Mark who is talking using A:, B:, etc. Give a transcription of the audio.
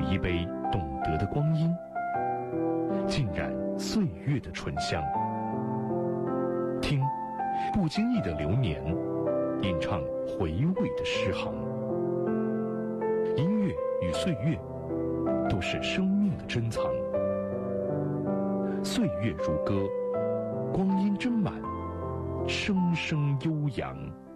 A: 一杯懂得的光阴，浸染岁月的醇香。听，不经意的流年，吟唱回味的诗行。音乐与岁月，都是生命的珍藏。岁月如歌，光阴斟满，声声悠扬。